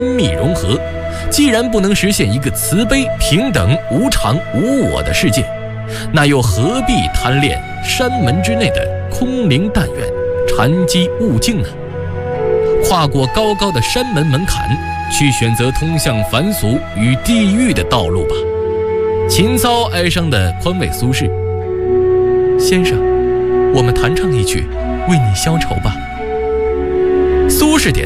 密融合，既然不能实现一个慈悲、平等、无常、无我的世界，那又何必贪恋山门之内的空灵但愿、禅机悟净呢？跨过高高的山门门槛，去选择通向凡俗与地狱的道路吧。情操哀伤的宽慰苏轼：先生，我们弹唱一曲，为你消愁吧。苏轼点